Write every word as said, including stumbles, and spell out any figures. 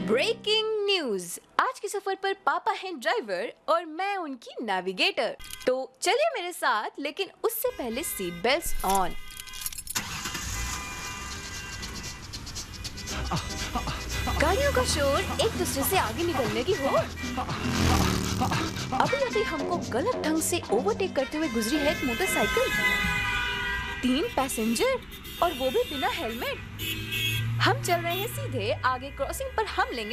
Breaking news. आज के सफर पर पापा हैं ड्राइवर और मैं उनकी नेविगेटर। तो चलिए मेरे साथ, लेकिन उससे पहले सीट बेल्ट ऑन। गाड़ियों का शोर, एक दूसरे से आगे निकलने की होड़। अभी अभी हमको गलत ढंग से ओवरटेक करते हुए गुजरी है एक मोटरसाइकिल। तीन पैसेंजर और वो भी बिना हेलमेट। हम चल रहे हैं सीधे, आगे क्रॉसिंग पर हम लेंगे